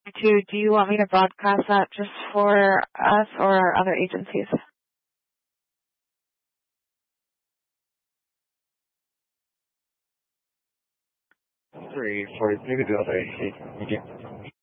Do you want me to broadcast that just for us or other agencies? 340, maybe the other AC. Thank you.